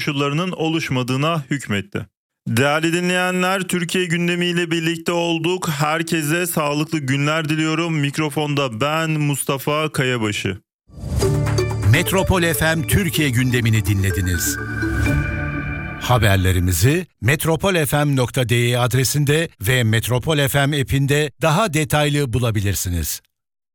koşullarının oluşmadığına hükmetti. Değerli dinleyenler, Türkiye gündemiyle birlikte olduk. Herkese sağlıklı günler diliyorum. Mikrofonda ben Mustafa Kayabaşı. Metropol FM Türkiye gündemini dinlediniz. Haberlerimizi metropolfm.de adresinde ve Metropol FM app'inde daha detaylı bulabilirsiniz.